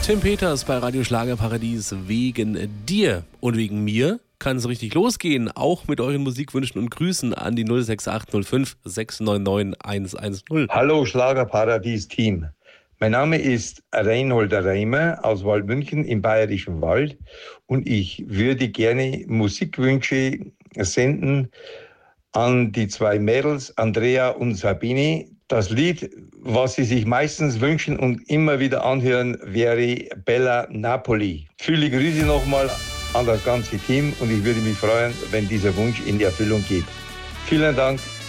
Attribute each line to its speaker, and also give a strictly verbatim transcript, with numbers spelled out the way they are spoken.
Speaker 1: Tim Peters bei Radio Schlagerparadies. Wegen dir und wegen mir kann es richtig losgehen, auch mit euren Musikwünschen und Grüßen an die null sechs acht null fünf sechs neun neun eins eins null.
Speaker 2: Hallo Schlagerparadies-Team. Mein Name ist Reinhold Reimer aus Waldmünchen im Bayerischen Wald und ich würde gerne Musikwünsche senden an die zwei Mädels, Andrea und Sabine. Das Lied, was sie sich meistens wünschen und immer wieder anhören, wäre Bella Napoli. Viele Grüße nochmal an das ganze Team und ich würde mich freuen, wenn dieser Wunsch in Erfüllung geht. Vielen Dank.